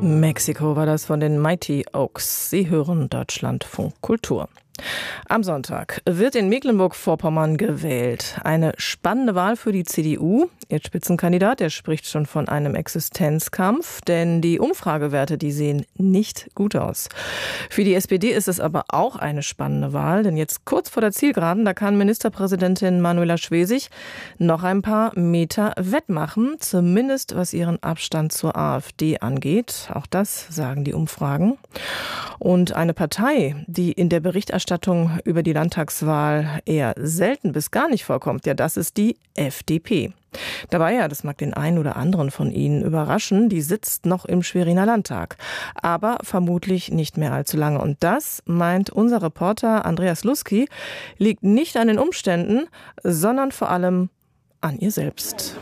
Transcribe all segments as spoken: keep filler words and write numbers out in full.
Mexiko war das von den Mighty Oaks. Sie hören Deutschlandfunk Kultur. Am Sonntag wird in Mecklenburg-Vorpommern gewählt. Eine spannende Wahl für die C D U. Ihr Spitzenkandidat, der spricht schon von einem Existenzkampf, denn die Umfragewerte, die sehen nicht gut aus. Für die S P D ist es aber auch eine spannende Wahl, denn jetzt kurz vor der Zielgeraden, da kann Ministerpräsidentin Manuela Schwesig noch ein paar Meter wettmachen, zumindest was ihren Abstand zur AfD angeht. Auch das sagen die Umfragen. Und eine Partei, die in der Berichterstattung über die Landtagswahl eher selten bis gar nicht vorkommt, ja, das ist die F D P. Dabei, ja, das mag den einen oder anderen von Ihnen überraschen, die sitzt noch im Schweriner Landtag, aber vermutlich nicht mehr allzu lange. Und das, meint unser Reporter Andreas Lusky, liegt nicht an den Umständen, sondern vor allem an ihr selbst.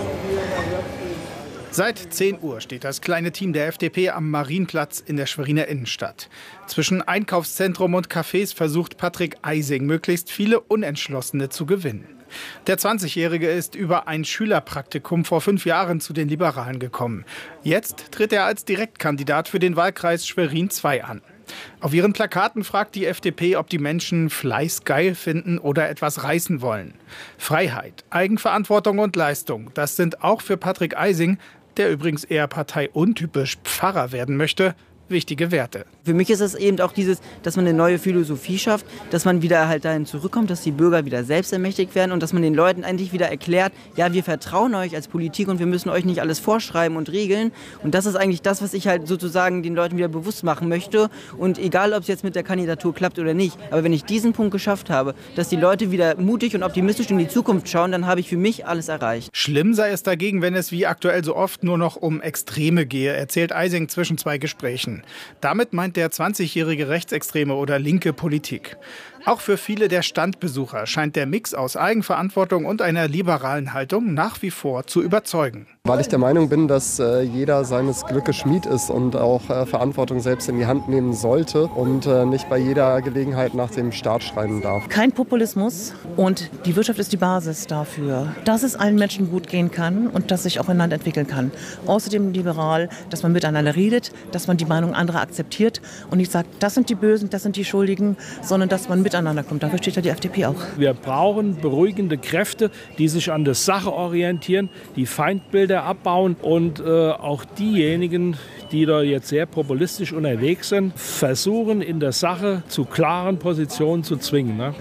Seit zehn Uhr steht das kleine Team der F D P am Marienplatz in der Schweriner Innenstadt. Zwischen Einkaufszentrum und Cafés versucht Patrick Eising, möglichst viele Unentschlossene zu gewinnen. Der zwanzigjährige ist über ein Schülerpraktikum vor fünf Jahren zu den Liberalen gekommen. Jetzt tritt er als Direktkandidat für den Wahlkreis Schwerin zwei an. Auf ihren Plakaten fragt die F D P, ob die Menschen Fleiß geil finden oder etwas reißen wollen. Freiheit, Eigenverantwortung und Leistung, das sind auch für Patrick Eising, der übrigens eher parteiuntypisch Pfarrer werden möchte, wichtige Werte. Für mich ist es eben auch dieses, dass man eine neue Philosophie schafft, dass man wieder halt dahin zurückkommt, dass die Bürger wieder selbstermächtigt werden und dass man den Leuten endlich wieder erklärt, ja, wir vertrauen euch als Politik und wir müssen euch nicht alles vorschreiben und regeln. Und das ist eigentlich das, was ich halt sozusagen den Leuten wieder bewusst machen möchte. Und egal, ob es jetzt mit der Kandidatur klappt oder nicht, aber wenn ich diesen Punkt geschafft habe, dass die Leute wieder mutig und optimistisch in die Zukunft schauen, dann habe ich für mich alles erreicht. Schlimm sei es dagegen, wenn es wie aktuell so oft nur noch um Extreme gehe, erzählt Eising zwischen zwei Gesprächen. Damit meint der zwanzigjährige rechtsextreme oder linke Politik. Auch für viele der Standbesucher scheint der Mix aus Eigenverantwortung und einer liberalen Haltung nach wie vor zu überzeugen. Weil ich der Meinung bin, dass äh, jeder seines Glückes Schmied ist und auch äh, Verantwortung selbst in die Hand nehmen sollte und äh, nicht bei jeder Gelegenheit nach dem Staat schreiben darf. Kein Populismus und die Wirtschaft ist die Basis dafür, dass es allen Menschen gut gehen kann und dass sich auch ein Land entwickeln kann. Außerdem liberal, dass man miteinander redet, dass man die Meinung anderer akzeptiert und nicht sagt, das sind die Bösen, das sind die Schuldigen, sondern dass man miteinander kommt. Dafür steht ja die F D P auch. Wir brauchen beruhigende Kräfte, die sich an der Sache orientieren, die Feindbilder abbauen und äh, auch diejenigen, die da jetzt sehr populistisch unterwegs sind, versuchen in der Sache zu klaren Positionen zu zwingen. Ne?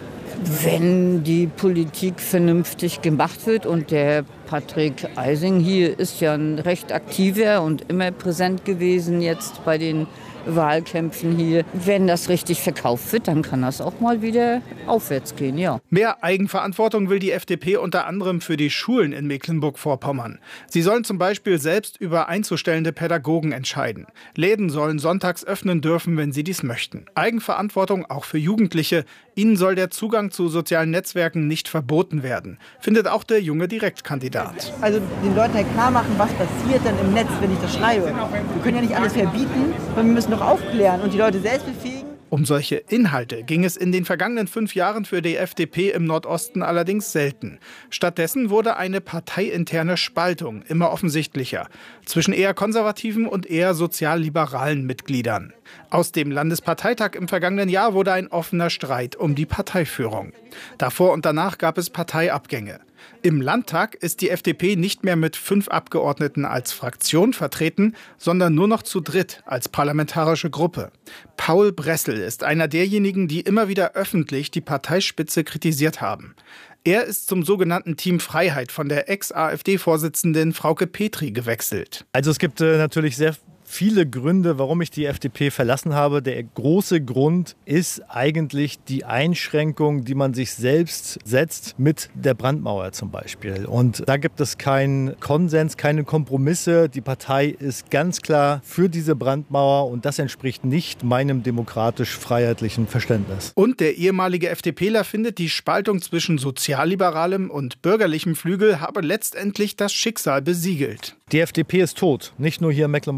Wenn die Politik vernünftig gemacht wird und der Patrick Eising hier ist ja ein recht aktiver und immer präsent gewesen jetzt bei den Wahlkämpfen hier. Wenn das richtig verkauft wird, dann kann das auch mal wieder aufwärts gehen, ja. Mehr Eigenverantwortung will die F D P unter anderem für die Schulen in Mecklenburg-Vorpommern. Sie sollen zum Beispiel selbst über einzustellende Pädagogen entscheiden. Läden sollen sonntags öffnen dürfen, wenn sie dies möchten. Eigenverantwortung auch für Jugendliche. Ihnen soll der Zugang zu sozialen Netzwerken nicht verboten werden, findet auch der junge Direktkandidat. Also den Leuten halt klar machen, was passiert dann im Netz, wenn ich das schreibe. Wir können ja nicht alles verbieten, sondern wir müssen doch aufklären und die Leute selbst befähigen. Um solche Inhalte ging es in den vergangenen fünf Jahren für die F D P im Nordosten allerdings selten. Stattdessen wurde eine parteiinterne Spaltung immer offensichtlicher zwischen eher konservativen und eher sozialliberalen Mitgliedern. Aus dem Landesparteitag im vergangenen Jahr wurde ein offener Streit um die Parteiführung. Davor und danach gab es Parteiabgänge. Im Landtag ist die F D P nicht mehr mit fünf Abgeordneten als Fraktion vertreten, sondern nur noch zu dritt als parlamentarische Gruppe. Paul Bressel ist einer derjenigen, die immer wieder öffentlich die Parteispitze kritisiert haben. Er ist zum sogenannten Team Freiheit von der Ex-AfD-Vorsitzenden Frauke Petry gewechselt. Also es gibt äh, natürlich sehr viele Gründe, warum ich die F D P verlassen habe. Der große Grund ist eigentlich die Einschränkung, die man sich selbst setzt mit der Brandmauer zum Beispiel. Und da gibt es keinen Konsens, keine Kompromisse. Die Partei ist ganz klar für diese Brandmauer und das entspricht nicht meinem demokratisch-freiheitlichen Verständnis. Und der ehemalige FDPler findet, die Spaltung zwischen sozialliberalem und bürgerlichem Flügel habe letztendlich das Schicksal besiegelt. Die F D P ist tot, nicht nur hier in Mecklenburg-Vorpommern,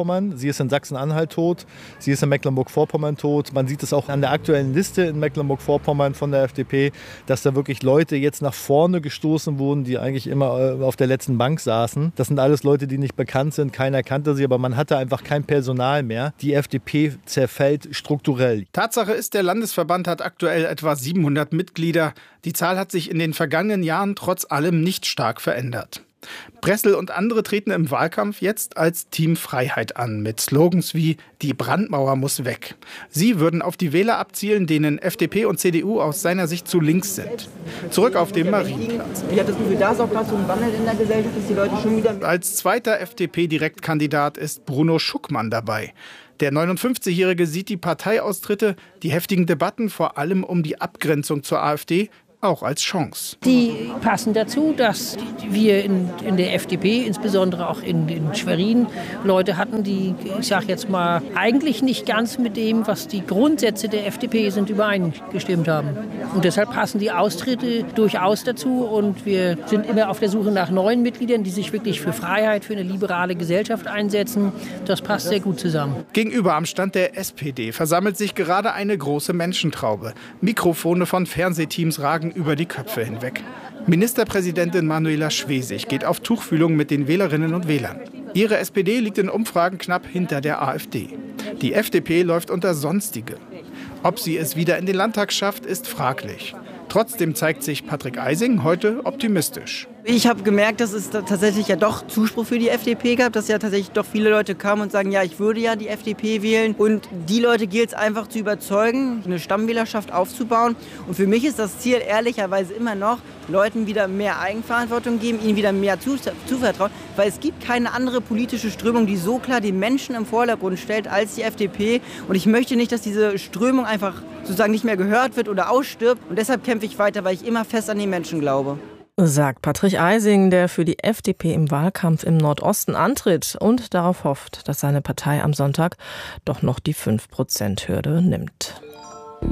Mecklenburg-Vorpommern, sie ist in Sachsen-Anhalt tot, sie ist in Mecklenburg-Vorpommern tot. Man sieht es auch an der aktuellen Liste in Mecklenburg-Vorpommern von der F D P, dass da wirklich Leute jetzt nach vorne gestoßen wurden, die eigentlich immer auf der letzten Bank saßen. Das sind alles Leute, die nicht bekannt sind, keiner kannte sie, aber man hatte einfach kein Personal mehr. Die F D P zerfällt strukturell. Tatsache ist, der Landesverband hat aktuell etwa siebenhundert Mitglieder. Die Zahl hat sich in den vergangenen Jahren trotz allem nicht stark verändert. Bressel und andere treten im Wahlkampf jetzt als Team Freiheit an, mit Slogans wie „Die Brandmauer muss weg". Sie würden auf die Wähler abzielen, denen F D P und C D U aus seiner Sicht zu links sind. Zurück auf dem Marienplatz. Ich habe das Gefühl, da ist auch gerade so ein Wandel in der Gesellschaft, dass die Leute schon wieder... Als zweiter F D P-Direktkandidat ist Bruno Schuckmann dabei. Der neunundfünfzigjährige sieht die Parteiaustritte, die heftigen Debatten vor allem um die Abgrenzung zur AfD, auch als Chance. Die passen dazu, dass wir in, in der F D P, insbesondere auch in, in Schwerin, Leute hatten, die, ich sage jetzt mal, eigentlich nicht ganz mit dem, was die Grundsätze der F D P sind, übereingestimmt haben. Und deshalb passen die Austritte durchaus dazu. Und wir sind immer auf der Suche nach neuen Mitgliedern, die sich wirklich für Freiheit, für eine liberale Gesellschaft einsetzen. Das passt sehr gut zusammen. Gegenüber am Stand der S P D versammelt sich gerade eine große Menschentraube. Mikrofone von Fernsehteams ragen über die Köpfe hinweg. Ministerpräsidentin Manuela Schwesig geht auf Tuchfühlung mit den Wählerinnen und Wählern. Ihre S P D liegt in Umfragen knapp hinter der AfD. Die F D P läuft unter Sonstige. Ob sie es wieder in den Landtag schafft, ist fraglich. Trotzdem zeigt sich Patrick Eising heute optimistisch. Ich habe gemerkt, dass es da tatsächlich ja doch Zuspruch für die F D P gab, dass ja tatsächlich doch viele Leute kamen und sagen, ja, ich würde ja die F D P wählen. Und die Leute gilt es einfach zu überzeugen, eine Stammwählerschaft aufzubauen. Und für mich ist das Ziel ehrlicherweise immer noch, Leuten wieder mehr Eigenverantwortung geben, ihnen wieder mehr zuvertrauen. Weil es gibt keine andere politische Strömung, die so klar die Menschen im Vordergrund stellt als die F D P. Und ich möchte nicht, dass diese Strömung einfach sozusagen nicht mehr gehört wird oder ausstirbt. Und deshalb kämpfe ich weiter, weil ich immer fest an die Menschen glaube. Sagt Patrick Eising, der für die F D P im Wahlkampf im Nordosten antritt und darauf hofft, dass seine Partei am Sonntag doch noch die fünf Prozent Hürde nimmt.